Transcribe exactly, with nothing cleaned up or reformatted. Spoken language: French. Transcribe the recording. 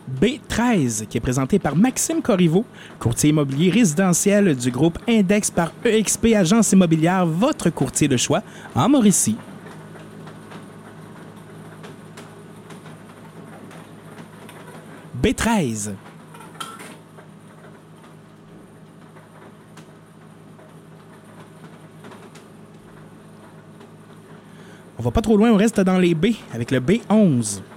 B treize, qui est présenté par Maxime Corriveau, courtier immobilier résidentiel du groupe Index par E X P Agence immobilière, votre courtier de choix en Mauricie. B treize. On va pas trop loin, on reste dans les B avec le B onze.